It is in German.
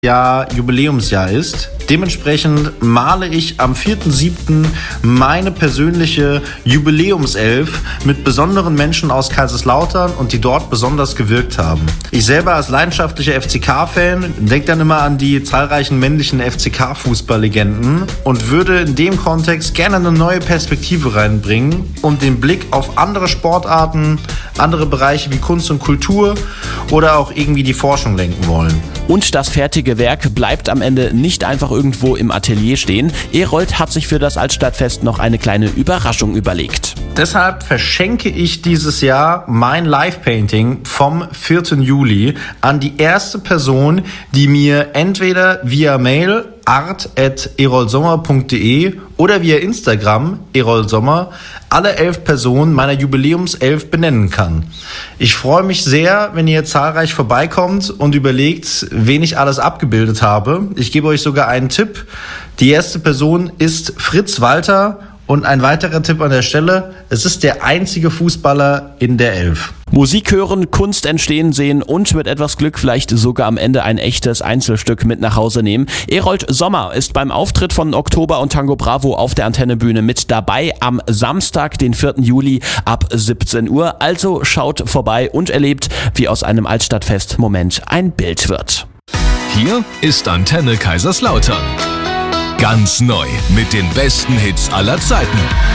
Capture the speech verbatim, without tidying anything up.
Jahr Jubiläumsjahr ist. Dementsprechend male ich am vierten siebten meine persönliche Jubiläumself mit besonderen Menschen aus Kaiserslautern und die dort besonders gewirkt haben. Ich selber als leidenschaftlicher F C K-Fan denke dann immer an die zahlreichen männlichen F C K-Fußballlegenden und würde in dem Kontext gerne eine neue Perspektive reinbringen und den Blick auf andere Sportarten, andere Bereiche wie Kunst und Kultur oder auch irgendwie die Forschung lenken wollen. Und das fertige Werk bleibt am Ende nicht einfach irgendwo im Atelier stehen. Erold hat sich für das Altstadtfest noch eine kleine Überraschung überlegt. Deshalb verschenke ich dieses Jahr mein Live-Painting vom vierten Juli an die erste Person, die mir entweder via Mail art at eroldsommer punkt de oder via Instagram eroldsommer alle elf Personen meiner Jubiläumself benennen kann. Ich freue mich sehr, wenn ihr zahlreich vorbeikommt und überlegt, wen ich alles abgebildet habe. Ich gebe euch sogar einen Tipp. Die erste Person ist Fritz Walter. Und ein weiterer Tipp an der Stelle, es ist der einzige Fußballer in der Elf. Musik hören, Kunst entstehen sehen und mit etwas Glück vielleicht sogar am Ende ein echtes Einzelstück mit nach Hause nehmen. Erold Sommer ist beim Auftritt von Oktober und Tango Bravo auf der Antennebühne mit dabei am Samstag, den vierten Juli ab siebzehn Uhr. Also schaut vorbei und erlebt, wie aus einem Altstadtfest-Moment ein Bild wird. Hier ist Antenne Kaiserslautern. Ganz neu mit den besten Hits aller Zeiten.